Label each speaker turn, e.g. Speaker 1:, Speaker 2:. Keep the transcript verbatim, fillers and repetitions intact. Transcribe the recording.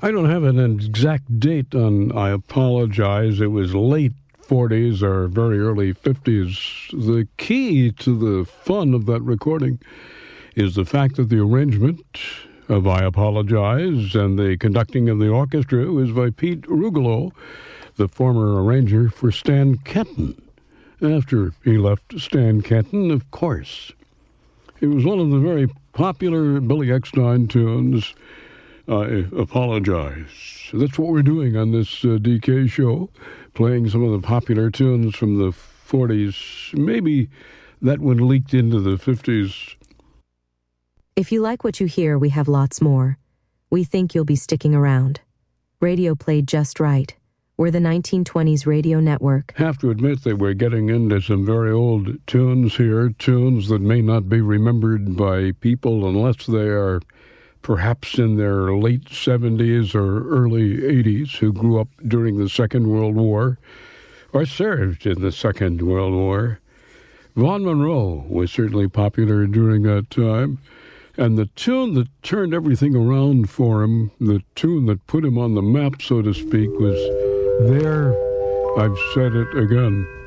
Speaker 1: I don't have an exact date on I Apologize. It was late forties or very early fifties. The key to the fun of that recording is the fact that the arrangement of I Apologize and the conducting of the orchestra was by Pete Rugolo, the former arranger for Stan Kenton. After he left Stan Kenton, of course. It was one of the very popular Billy Eckstine tunes, I Apologize. That's what we're doing on this uh, D K show, playing some of the popular tunes from the forties. Maybe that one leaked into the fifties.
Speaker 2: If you like what you hear, we have lots more. We think you'll be sticking around. Radio played just right. We're the nineteen twenties radio network.
Speaker 1: Have to admit that we're getting into some very old tunes here, tunes that may not be remembered by people unless they are perhaps in their late seventies or early eighties, who grew up during the Second World War or served in the Second World War. Vaughn Monroe was certainly popular during that time. And the tune that turned everything around for him, the tune that put him on the map, so to speak, was There, I've Said It Again.